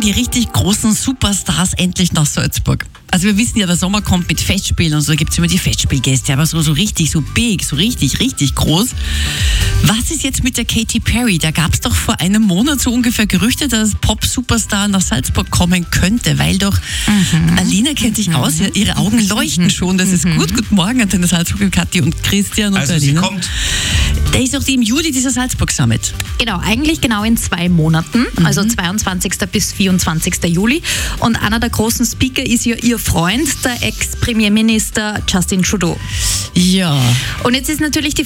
die richtig großen Superstars endlich nach Salzburg. Also wir wissen ja, der Sommer kommt mit Festspielen und so, da gibt es immer die Festspielgäste, aber so richtig, so big, so richtig groß. Was ist jetzt mit der Katy Perry? Da gab es doch vor einem Monat so ungefähr Gerüchte, dass Pop-Superstar nach Salzburg kommen könnte, weil doch Alina kennt sich aus, ja, ihre Augen leuchten schon, das ist gut. Guten Morgen an den Salzburger Kathi und Christian und Also Alina. sie kommt. Da ist doch im Juli dieser Salzburg Summit. Genau, eigentlich genau in 2 Monaten, also 22. bis 24. Juli. Und einer der großen Speaker ist ja ihr Freund, der Ex-Premierminister Justin Trudeau. Ja. Und jetzt ist natürlich die